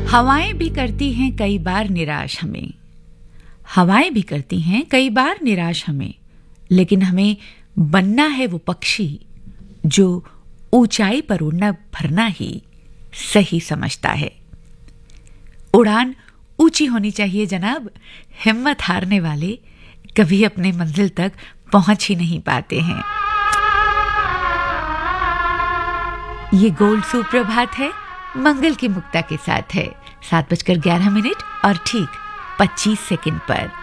हवाएं भी करती हैं कई बार निराश हमें, हवाएं भी करती हैं कई बार निराश हमें, लेकिन हमें बनना है वो पक्षी जो ऊंचाई पर उड़ना भरना ही सही समझता है। उड़ान ऊंची होनी चाहिए जनाब, हिम्मत हारने वाले कभी अपने मंजिल तक पहुंच ही नहीं पाते हैं। ये गोल्ड सुप्रभात है, मंगल की मुक्ता के साथ है। 7:11 और ठीक 25 सेकंड पर